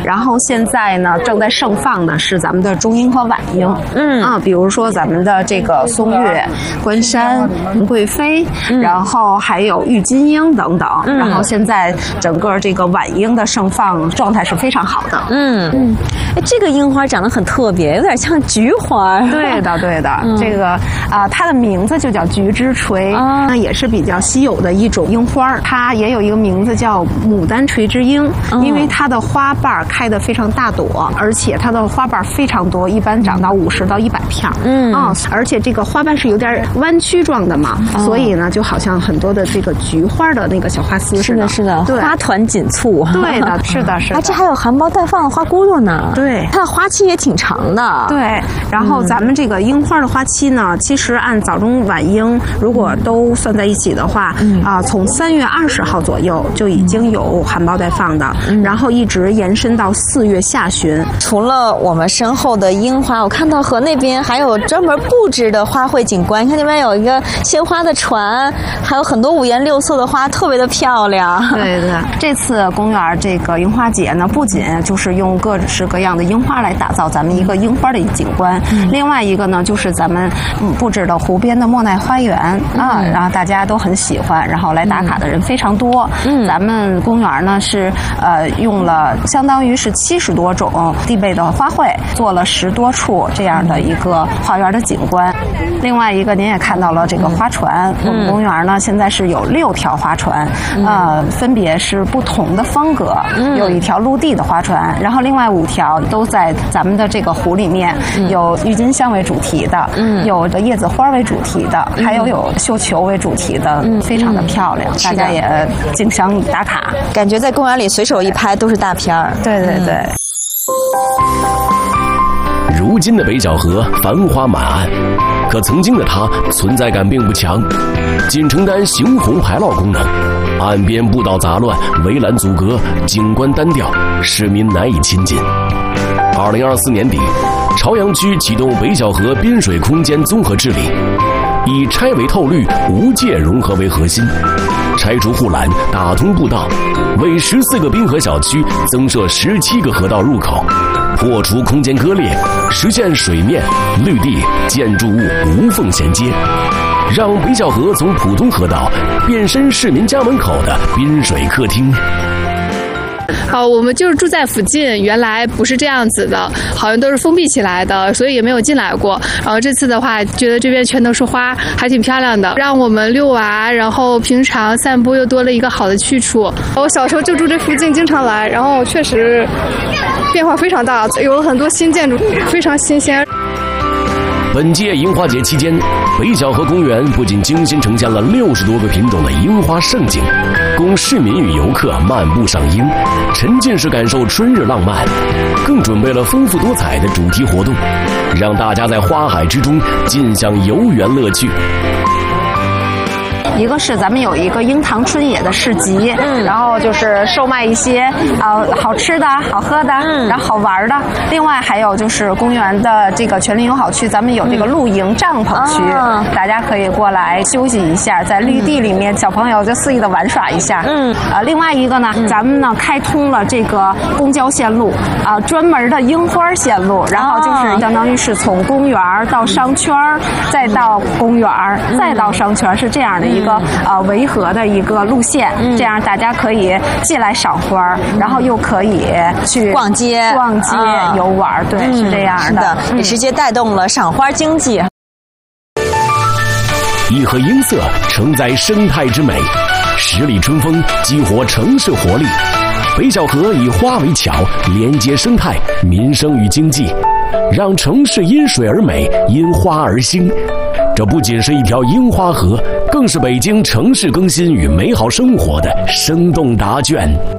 然后现在呢，正在盛放的是咱们的中樱和晚樱。比如说咱们的这个松月、关山、贵妃，然后还有郁金樱等等。然后现在整个这个晚樱的盛放状态是非常好的。 这个樱花长得很特别，有点像菊花。 对的，对的。这个它的名字就叫菊之垂，那也是比较稀有的一种樱花。它也有一个名字叫牡丹垂之樱，因为它的花瓣开得非常大朵，而且它的花瓣非常多，一般长到50到100片。而且这个花瓣是有点弯曲状的嘛，所以呢，就好像很多的这个菊花的那个小花丝似的。 是的，花团锦簇。 对的，是的，是的。 这还有含苞待放的花骨朵呢。 对， 它的花期也挺长的。 对，然后咱们这个樱花的花期呢，其实按早中晚樱如果都算在一起的话，从3月20号左右就已经有含苞待放的，然后一直延伸到4月下旬。 除了我们身后的樱花，我看到河那边还有专门布置的花卉景观，你看那边有一个鲜花的船，还有很多5颜6色的花，特别的漂亮。 对对，这次公园这个樱花节呢，不仅就是用各式各样的樱花来打造咱们一个樱花的景观，另外一个呢就是咱们布置的湖边的莫奈花园然后大家都很喜欢，然后来打卡的人非常多。咱们公园呢是用了相当于是70多种地贝的花卉，做了10多处这样的一个花园的景观。另外一个您也看到了这个花船，我们公园呢现在是有6条花船，分别是不同的风格，有一条陆地的花船，然后另外5条都在咱们的这个湖里面，有郁金香为主题的，有叶子花为主题的，还有绣球为主题的，非常的漂亮，大家也竞相打卡， 感觉在公园里随手一拍都是大片儿。 对对对。 如今的北角河繁花满岸，可曾经的它存在感并不强，仅承担行洪排涝功能，岸边步道杂乱，围栏阻隔，景观单调，市民难以亲近。2024年底，朝阳区启动北角河滨水空间综合治理，以拆违透绿、无界融合为核心，拆除护栏，打通步道，为14个滨河小区增设17个河道入口，破除空间割裂，实现水面、绿地、建筑物无缝衔接，让北角河从普通河道变身市民家门口的滨水客厅。 我们就是住在附近，原来不是这样子的，好像都是封闭起来的，所以也没有进来过。然后这次的话，觉得这边全都是花，还挺漂亮的，让我们遛娃，然后平常散步又多了一个好的去处。我小时候就住这附近，经常来，然后确实变化非常大，有了很多新建筑，非常新鲜。 本届樱花节期间，北角河公园不仅精心呈现了60多个品种的樱花盛景，供市民与游客漫步赏樱，沉浸式感受春日浪漫，更准备了丰富多彩的主题活动，让大家在花海之中尽享游园乐趣。 一个是咱们有一个樱塘春野的市集，然后就是售卖一些好吃的、好喝的，然后好玩的。另外还有就是公园的这个全林友好区，咱们有这个露营帐篷区，大家可以过来休息一下，在绿地里面，小朋友就肆意的玩耍一下。另外一个呢，咱们呢开通了这个公交线路专门的樱花线路，然后就是相当于是从公园到商圈，再到公园，再到商圈，是这样的一个围合的一个路线，这样大家可以既来赏花，然后又可以去逛街、 游玩，对，是这样的。 是的，也直接带动了赏花经济。 一河樱色承载生态之美，10里春风激活城市活力。北角河以花为桥，连接生态、民生与经济，让城市因水而美，因花而兴。这不仅是一条樱花河，更是北京城市更新与美好生活的生动答卷。